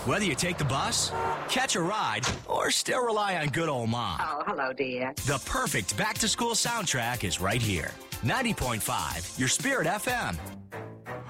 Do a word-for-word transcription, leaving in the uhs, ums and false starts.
Whether you take the bus, catch a ride, or still rely on good old mom. Oh, hello, dear. The perfect back-to-school soundtrack is right here. ninety point five, your Spirit F M.